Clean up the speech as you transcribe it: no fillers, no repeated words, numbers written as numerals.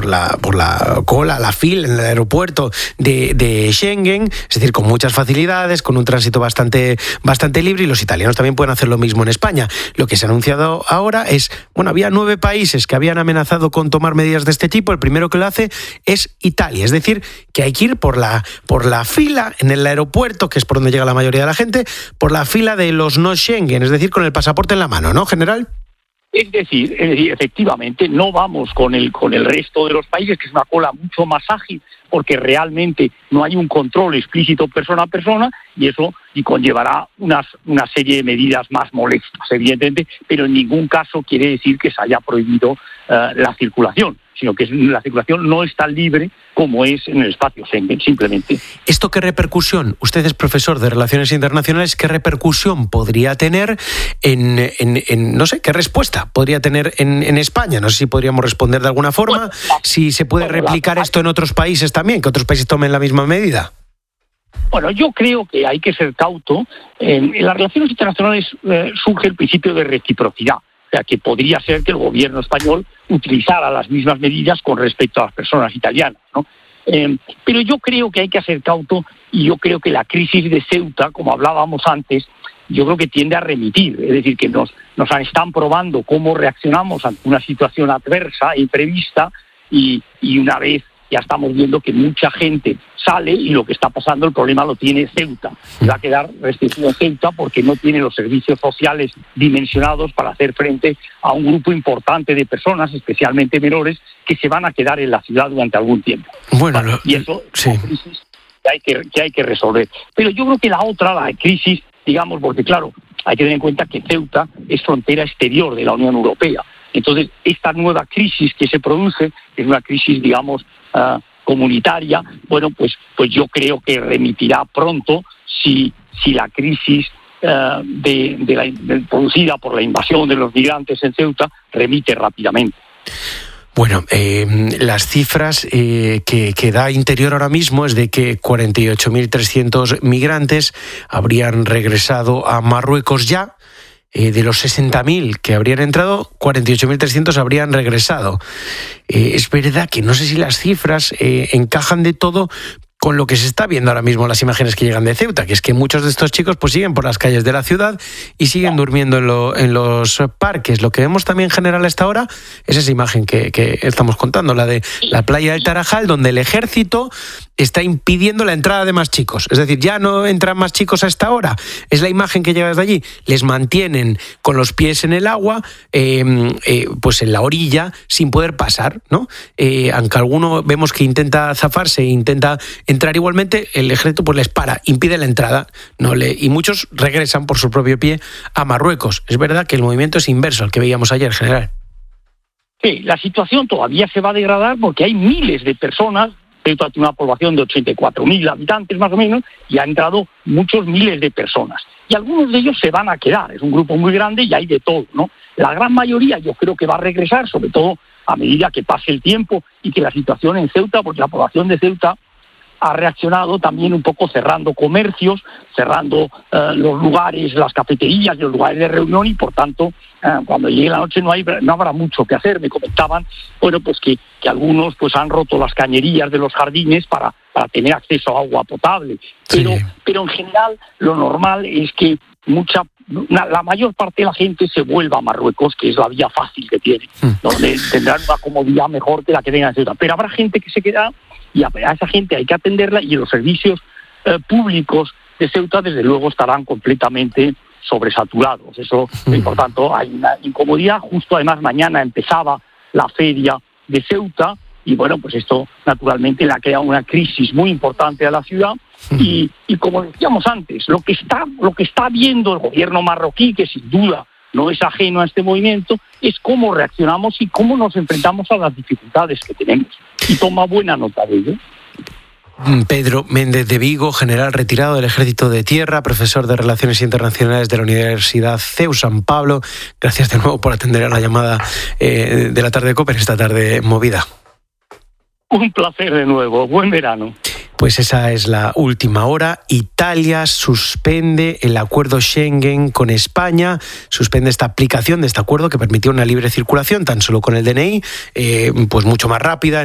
la cola, la fila en el aeropuerto de Schengen, es decir, con muchas facilidades, con un tránsito bastante libre, y los italianos también pueden hacer lo mismo en España. Lo que se ha anunciado ahora es, había 9 países que habían amenazado con tomar medidas de este tipo. El primero que lo hace es Italia, es decir, que hay que ir por la fila en el aeropuerto, que es por donde llega la mayoría de la gente, por la fila de los no Schengen, es decir, con el pasaporte en la mano, ¿no, general? Es decir, efectivamente, no vamos con el resto de los países, que es una cola mucho más ágil, porque realmente no hay un control explícito persona a persona, y conllevará una serie de medidas más molestas, evidentemente, pero en ningún caso quiere decir que se haya prohibido la circulación, sino que la circulación no es tan libre como es en el espacio Schengen, simplemente. ¿Esto qué repercusión? Usted es profesor de Relaciones Internacionales, ¿qué repercusión podría tener no sé, qué respuesta podría tener en España? No sé si podríamos responder de alguna forma, si se puede replicar esto en otros países también, que otros países tomen la misma medida. Bueno, yo creo que hay que ser cauto. En las relaciones internacionales surge el principio de reciprocidad. O sea, que podría ser que el gobierno español utilizara las mismas medidas con respecto a las personas italianas, ¿no? Pero yo creo que hay que ser cauto, y yo creo que la crisis de Ceuta, como hablábamos antes, yo creo que tiende a remitir. Es decir, que nos están probando cómo reaccionamos ante una situación adversa e imprevista, y una vez ya estamos viendo que mucha gente sale, y lo que está pasando, el problema lo tiene Ceuta. Va a quedar restringido Ceuta porque no tiene los servicios sociales dimensionados para hacer frente a un grupo importante de personas, especialmente menores, que se van a quedar en la ciudad durante algún tiempo. Y eso es una crisis que hay que resolver. Pero yo creo que la crisis, digamos, porque claro, hay que tener en cuenta que Ceuta es frontera exterior de la Unión Europea. Entonces, esta nueva crisis que se produce es una crisis, digamos, comunitaria. Bueno, pues yo creo que remitirá pronto si la crisis producida por la invasión de los migrantes en Ceuta remite rápidamente. Bueno, las cifras que da Interior ahora mismo es de que 48.300 migrantes habrían regresado a Marruecos ya. De los 60.000 que habrían entrado, 48.300 habrían regresado. Es verdad que no sé si las cifras encajan de todo con lo que se está viendo ahora mismo, las imágenes que llegan de Ceuta, que es que muchos de estos chicos pues siguen por las calles de la ciudad y siguen durmiendo en los parques. Lo que vemos también en general a esta hora es esa imagen que estamos contando, la de la playa del Tarajal, donde el ejército está impidiendo la entrada de más chicos. Es decir, ya no entran más chicos a esta hora. Es la imagen que llega desde allí. Les mantienen con los pies en el agua, pues en la orilla, sin poder pasar, ¿no? Aunque alguno vemos que intenta zafarse e intenta entrar igualmente, el ejército pues les para, impide la entrada, y muchos regresan por su propio pie a Marruecos. Es verdad que el movimiento es inverso al que veíamos ayer, general. Sí, la situación todavía se va a degradar porque hay miles de personas. Ceuta tiene una población de 84.000 habitantes más o menos, y ha entrado muchos miles de personas. Y algunos de ellos se van a quedar, es un grupo muy grande y hay de todo, ¿no? La gran mayoría yo creo que va a regresar, sobre todo a medida que pase el tiempo y que la situación en Ceuta, porque la población de Ceuta ha reaccionado también un poco cerrando comercios, cerrando los lugares, las cafeterías, los lugares de reunión, y por tanto cuando llegue la noche no habrá mucho que hacer. Me comentaban, bueno, pues que algunos pues han roto las cañerías de los jardines para tener acceso a agua potable. Pero en general lo normal es que la mayor parte de la gente se vuelva a Marruecos, que es la vía fácil que tiene, donde tendrán una comodidad mejor que la que tengan en Ceuta. Pero habrá gente que se queda, y a esa gente hay que atenderla, y los servicios públicos de Ceuta desde luego estarán completamente sobresaturados. Y por tanto hay una incomodidad. Justo además mañana empezaba la feria de Ceuta, y bueno, pues esto naturalmente le ha creado una crisis muy importante a la ciudad. Y como decíamos antes, lo que está viendo el gobierno marroquí, que sin duda no es ajeno a este movimiento, es cómo reaccionamos y cómo nos enfrentamos a las dificultades que tenemos. Y toma buena nota de ello. Pedro Méndez de Vigo, general retirado del Ejército de Tierra, profesor de Relaciones Internacionales de la Universidad CEU San Pablo. Gracias de nuevo por atender a la llamada de la tarde de COPE en esta tarde movida. Un placer de nuevo. Buen verano. Pues esa es la última hora. Italia suspende el acuerdo Schengen con España, suspende esta aplicación de este acuerdo que permitía una libre circulación tan solo con el DNI, pues mucho más rápida.